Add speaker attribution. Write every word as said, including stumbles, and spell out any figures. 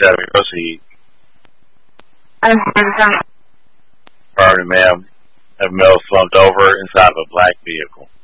Speaker 1: seven, proceed.
Speaker 2: Uh,
Speaker 1: Affirmative, ma'am. A male slumped over inside of a black vehicle.